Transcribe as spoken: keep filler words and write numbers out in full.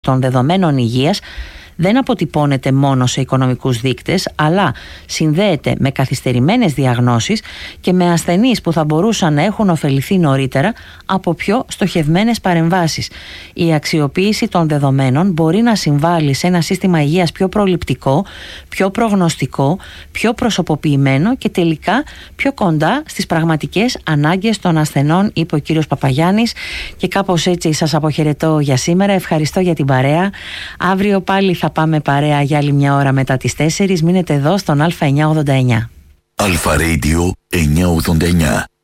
των δεδομένων υγείας δεν αποτυπώνεται μόνο σε οικονομικούς δείκτες, αλλά συνδέεται με καθυστερημένες διαγνώσεις και με ασθενείς που θα μπορούσαν να έχουν ωφεληθεί νωρίτερα από πιο στοχευμένες παρεμβάσεις. Η αξιοποίηση των δεδομένων μπορεί να συμβάλλει σε ένα σύστημα υγείας πιο προληπτικό, πιο προγνωστικό, πιο προσωποποιημένο και τελικά πιο κοντά στις πραγματικές ανάγκες των ασθενών, είπε ο κύριος Παπαγιάννης. Και κάπως έτσι σας αποχαιρετώ για σήμερα. Ευχαριστώ για την παρέα. Αύριο πάλι θα πάμε παρέα για άλλη μια ώρα μετά τις τέσσερις. Μείνετε εδώ στον Α εννιακόσια ογδόντα εννιά. Αλφα Radio εννιακόσια ογδόντα εννιά.